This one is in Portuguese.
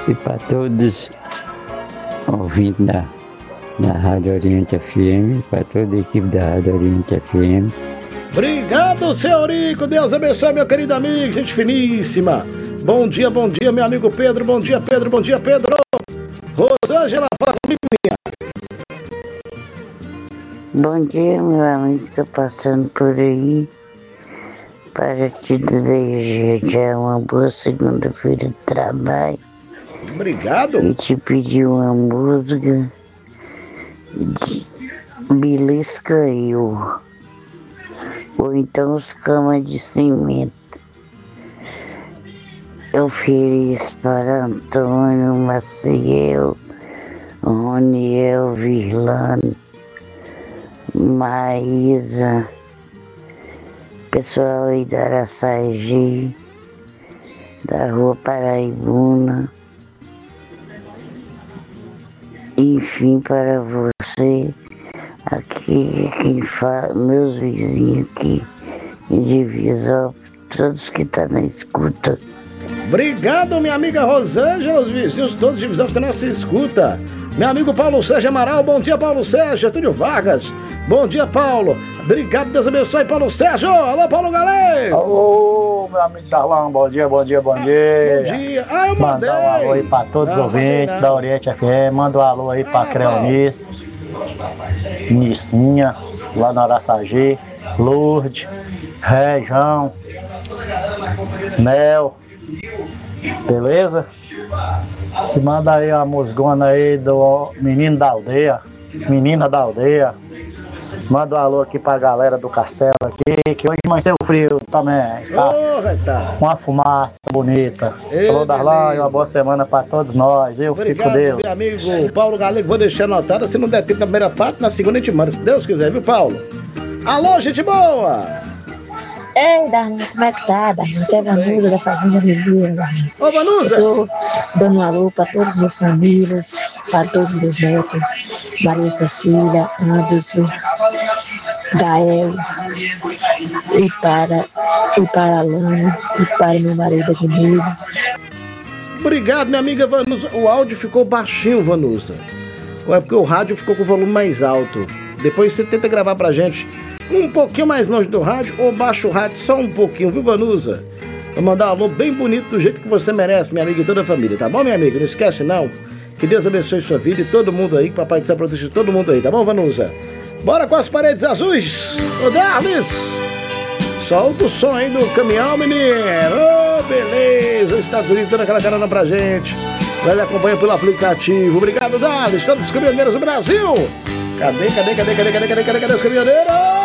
e para todos ouvintes da Rádio Oriente FM, para toda a equipe da Rádio Oriente FM. Obrigado, seu Eurico. Deus abençoe, meu querido amigo, gente finíssima. Bom dia, meu amigo Pedro. Bom dia, Pedro. Bom dia, Pedro. Rosângela, fala comigo, minha. Bom dia, meu amigo, tô passando por aí para te desejar uma boa segunda-feira de trabalho. Obrigado. E te pedir uma música de Belisca Eu, ou então Os Camas de Cimento. Eu ofereço para Antônio, Maciel, Roniel, Virlano, Maísa, pessoal aí da Araçagi, da Rua Paraibuna, enfim, para você, aqui, quem fala, meus vizinhos aqui em Divisópolis, todos que estão na escuta. Obrigado, minha amiga Rosângela, os vizinhos todos de Divisópolis na nossa escuta. Meu amigo Paulo Sérgio Amaral, bom dia, Paulo Sérgio. Túlio Vargas, bom dia, Paulo. Obrigado, Deus abençoe, Paulo Sérgio. Alô, Paulo Galei. Alô, meu amigo Darlan, bom dia. Bom dia. Ah, eu mandei. Mandar um alô aí pra todos os ouvintes da Oriente FM. Manda um alô aí pra Creonice, Nicinha, lá no Araçagi, Lourdes, Rejão, Mel, beleza? E manda aí a musgona aí do Menino da Aldeia, Menina da Aldeia. Manda um alô aqui pra galera do Castelo aqui, que hoje amanheceu frio também, tá? Uma fumaça bonita. Alô, Darlan, e uma boa semana pra todos nós, viu? Obrigado, fico com Deus. Meu amigo Paulo Galego, vou deixar anotado, se não der tempo na primeira parte, na segunda a gente manda, se Deus quiser, viu, Paulo? Alô, gente boa! Ei, Darlan, como é que tá, Darlan? Até Vanusa da Fazenda Ribeira, Darlan. Ô, Vanusa! Eu tô dando um alô pra todas as minhas famílias, para todos os meus netos, Maria Cecília, Anderson, Gael, e para a Lana, e para meu marido comigo. Obrigado, minha amiga Vanusa. O áudio ficou baixinho, Vanusa. Ou é porque o rádio ficou com o volume mais alto? Depois você tenta gravar pra gente um pouquinho mais longe do rádio, ou baixa o rádio só um pouquinho, viu, Vanusa? Vou mandar um alô bem bonito do jeito que você merece, minha amiga e toda a família, tá bom, minha amiga? Não esquece, não. Que Deus abençoe sua vida e todo mundo aí, que Papai do Céu proteja todo mundo aí, tá bom, Vanusa? Bora com as paredes azuis, ô Darlis! Solta o som aí do caminhão, menino! Ô, beleza! Os Estados Unidos dando aquela carona pra gente. Vai me acompanhar pelo aplicativo. Obrigado, Darlis! Todos os caminhoneiros do Brasil! Cadê os caminhoneiros?